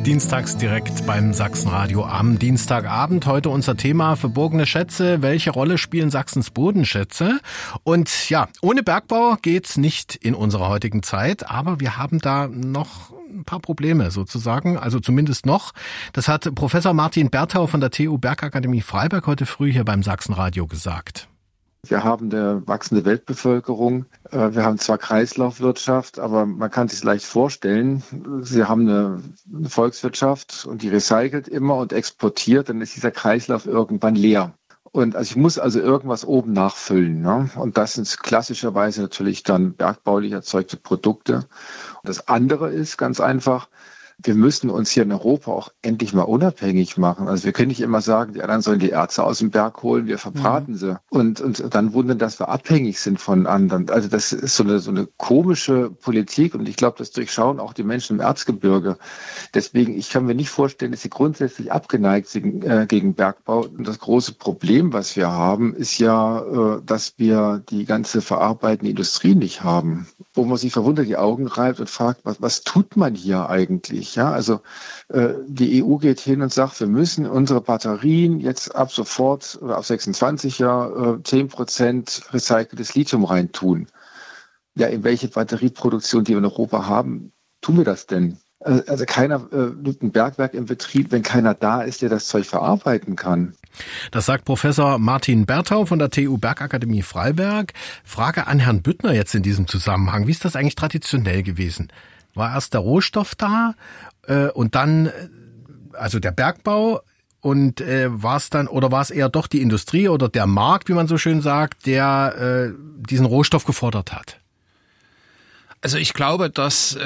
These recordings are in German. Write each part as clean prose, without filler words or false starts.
Dienstags direkt beim Sachsenradio am Dienstagabend. Heute unser Thema verborgene Schätze. Welche Rolle spielen Sachsens Bodenschätze? Und ja, ohne Bergbau geht's nicht in unserer heutigen Zeit. Aber wir haben da noch ein paar Probleme sozusagen, also zumindest noch. Das hat Professor Martin Berthau von der TU Bergakademie Freiberg heute früh hier beim Sachsenradio gesagt. Wir haben eine wachsende Weltbevölkerung. Wir haben zwar Kreislaufwirtschaft, aber man kann sich leicht vorstellen, Sie haben eine Volkswirtschaft und die recycelt immer und exportiert, dann ist dieser Kreislauf irgendwann leer. Und also ich muss also irgendwas oben nachfüllen, ne? Und das sind klassischerweise natürlich dann bergbaulich erzeugte Produkte. Und das andere ist ganz einfach, wir müssen uns hier in Europa auch endlich mal unabhängig machen. Also wir können nicht immer sagen, die anderen sollen die Erze aus dem Berg holen, wir verbraten sie. Und dann wundern, dass wir abhängig sind von anderen. Also das ist so eine komische Politik und ich glaube, das durchschauen auch die Menschen im Erzgebirge. Deswegen, ich kann mir nicht vorstellen, dass sie grundsätzlich abgeneigt sind gegen Bergbau. Und das große Problem, was wir haben, ist ja, dass wir die ganze verarbeitende Industrie nicht haben. Wo man sich verwundert die Augen reibt und fragt, was tut man hier eigentlich? Ja, also die EU geht hin und sagt, wir müssen unsere Batterien jetzt ab sofort oder ab 26 Jahr 10% recyceltes Lithium reintun. Ja, in welche Batterieproduktion, die wir in Europa haben, tun wir das denn? Also keiner nimmt ein Bergwerk in Betrieb, wenn keiner da ist, der das Zeug verarbeiten kann. Das sagt Professor Martin Berthau von der TU Bergakademie Freiberg. Frage an Herrn Büttner jetzt in diesem Zusammenhang. Wie ist das eigentlich traditionell gewesen? War erst der Rohstoff da und dann also der Bergbau und war es eher doch die Industrie oder der Markt, wie man so schön sagt, der diesen Rohstoff gefordert hat? Also ich glaube, dass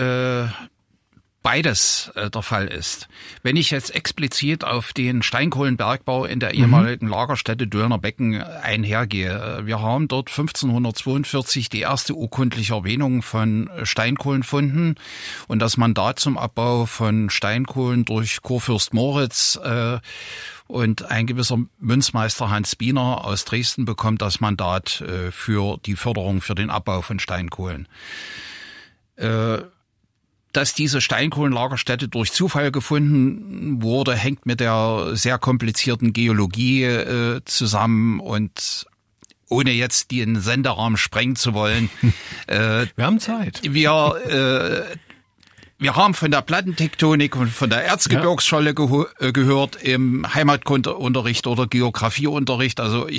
beides der Fall ist. Wenn ich jetzt explizit auf den Steinkohlenbergbau in der ehemaligen Lagerstätte Döllner Becken einhergehe. Wir haben dort 1542 die erste urkundliche Erwähnung von Steinkohlenfunden und das Mandat zum Abbau von Steinkohlen durch Kurfürst Moritz und ein gewisser Münzmeister Hans Biener aus Dresden bekommt das Mandat für die Förderung für den Abbau von Steinkohlen. Dass diese Steinkohlenlagerstätte durch Zufall gefunden wurde, hängt mit der sehr komplizierten Geologie zusammen und ohne jetzt den Senderahmen sprengen zu wollen. Wir haben Zeit. Wir haben von der Plattentektonik und von der Erzgebirgsscholle gehört im Heimatkundeunterricht oder Geografieunterricht. Also